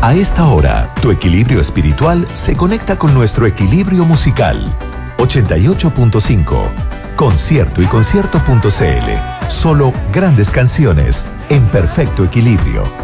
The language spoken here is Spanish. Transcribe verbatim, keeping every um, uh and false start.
A esta hora, tu equilibrio espiritual se conecta con nuestro equilibrio musical. ochenta y ocho punto cinco. Concierto y concierto punto c l. Solo grandes canciones en perfecto equilibrio.